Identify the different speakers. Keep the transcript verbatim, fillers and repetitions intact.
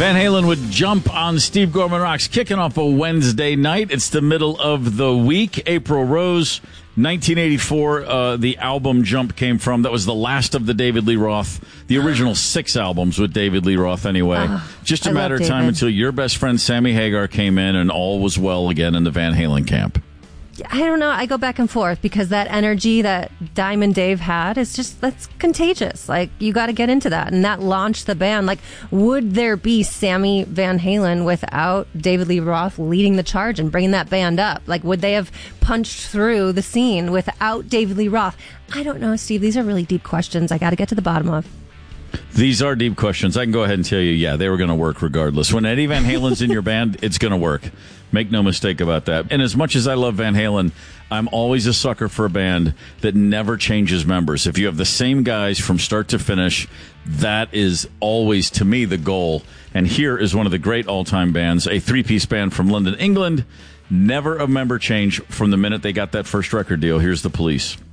Speaker 1: Van Halen would Jump on Steve Gorman Rocks, kicking off a Wednesday night. It's the middle of the week. April Rose, nineteen eighty-four, uh, the album Jump came from. That was the last of the David Lee Roth, the original six albums with David Lee Roth anyway. Uh, Just a
Speaker 2: I
Speaker 1: matter of time until your best friend Sammy Hagar came in and all was well again in the Van Halen camp.
Speaker 2: I don't know. I go back and forth because that energy that Diamond Dave had is just, that's contagious. Like, you got to get into that. And that launched the band. Like, would there be Sammy Van Halen without David Lee Roth leading the charge and bringing that band up? Like, would they have punched through the scene without David Lee Roth? I don't know, Steve. These are really deep questions I got to get to the bottom of.
Speaker 1: These are deep questions. I can go ahead and tell you, yeah, they were going to work regardless. When Eddie Van Halen's in your band, it's going to work. Make no mistake about that. And as much as I love Van Halen, I'm always a sucker for a band that never changes members. If you have the same guys from start to finish, that is always, to me, the goal. And here is one of the great all-time bands, a three-piece band from London, England. Never a member change from the minute they got that first record deal. Here's The Police.